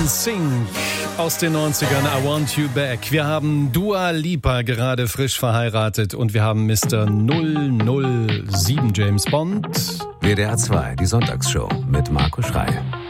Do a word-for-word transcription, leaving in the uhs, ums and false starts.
Sync aus den neunzigern, I Want You Back. Wir haben Dua Lipa gerade frisch verheiratet und wir haben Mister null null sieben James Bond. W D R zwei, die Sonntagsshow mit Marco Schrey.